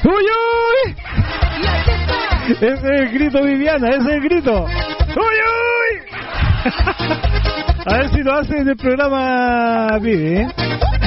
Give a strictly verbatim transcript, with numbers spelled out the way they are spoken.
¡Uy, uy! Ese es el grito, Viviana, ese es el grito. ¡Uy, uy! A ver si lo hace en el programa, Vivi, ¿eh?